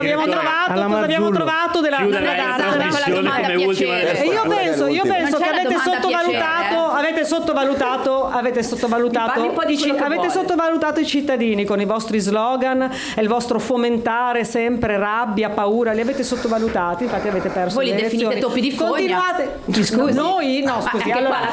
abbiamo trovato della come ultima risposta. Io penso che avete sottovalutato i cittadini con i vostri slogan e il vostro fomentare sempre rabbia, paura, li avete sottovalutati, infatti avete perso. Voi li definite topi di fogna. Scusi. Noi? No, scusi. Allora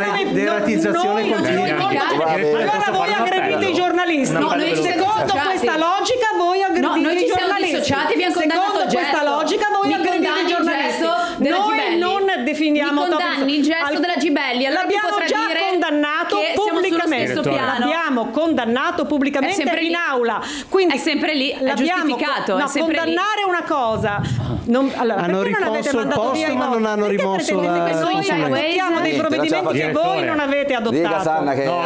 voi aggredite i giornalisti. Secondo questa logica voi aggredite i giornalisti. Secondo questa logica voi aggredite i giornalisti. Noi non definiamo il gesto della Gibelli. L'abbiamo già condannato pubblicamente. L'abbiamo condannato pubblicamente in aula. Quindi è sempre lì, è giustificato. Condannare una cosa. Hanno rimosso il posto, ma non hanno rimosso la. Noi adottiamo dei provvedimenti che voi non avete adottato.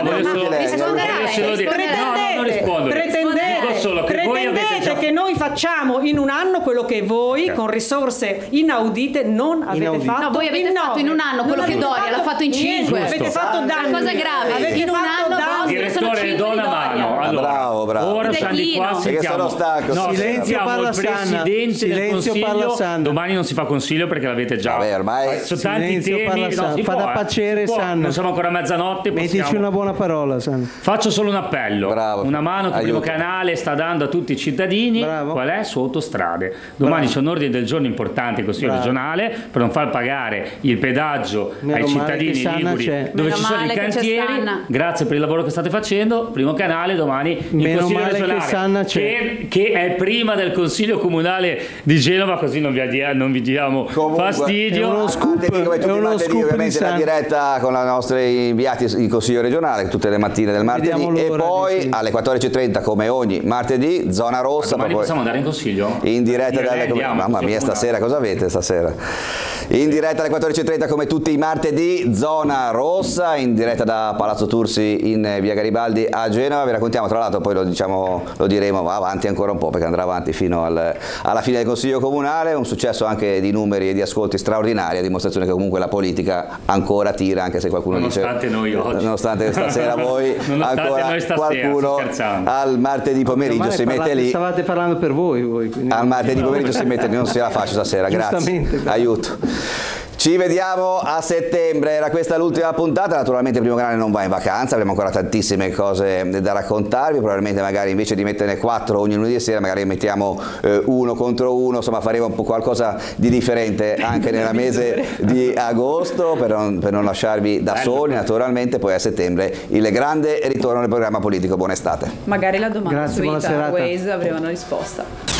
Pretendete che noi facciamo in un anno quello che voi con risorse inaudite non avete fatto. No, voi avete fatto in un anno quello che Doria l'ha fatto in 5. Avete fatto danni. Una cosa grave. In un anno direttore, do una mano. Allora, bravo. Ora siamo di qua, sentiamo. Silenzio, parla il presidente del Consiglio. Domani non si fa consiglio perché l'avete già. Vabbè, ormai sono tanti temi. Fa da pacere, Sanna. Non siamo ancora a mezzanotte. Mettici una buona parola, Sanna. Faccio solo un appello. Bravo. Una mano che il primo canale sta dando a tutti i cittadini. Bravo. Qual è? Su autostrade. Domani c'è un ordine del giorno importante in Consiglio regionale per non far pagare il pedaggio ai cittadini liguri dove ci sono i cantieri. Grazie per il lavoro che state facendo. Primo canale domani il Consiglio regionale che è prima del Consiglio comunale di Genova, così non vi diamo fastidio. È uno scoop, ovviamente la diretta con i nostri inviati in Consiglio regionale tutte le mattine del martedì e poi alle 14:30 come ogni martedì zona rossa. Domani possiamo andare in Consiglio? In diretta mamma mia, stasera cosa avete stasera? In diretta alle 14:30 come tutti i martedì zona rossa, in diretta da Palazzo Tursi in via Garibaldi a Genova. Vi raccontiamo, tra l'altro poi lo diremo, va avanti ancora un po' perché andrà avanti fino alla fine del Consiglio comunale, un successo anche di numeri e di ascolti straordinari, a dimostrazione che comunque la politica ancora tira, anche se qualcuno nonostante noi oggi, nonostante stasera voi ancora noi qualcuno al martedì pomeriggio si mette lì. Stavate parlando per voi al martedì pomeriggio si mette lì, non se la faccio stasera, grazie, aiuto. Ci vediamo a settembre, era questa l'ultima puntata, naturalmente il primo canale non va in vacanza, abbiamo ancora tantissime cose da raccontarvi, probabilmente magari invece di metterne 4 ogni lunedì sera magari mettiamo 1 contro 1, insomma faremo un po' qualcosa di differente anche nella mese di agosto per non lasciarvi da soli, naturalmente poi a settembre il grande ritorno del programma politico. Buona estate. Magari la domanda Grazie, su Waze avremo una risposta.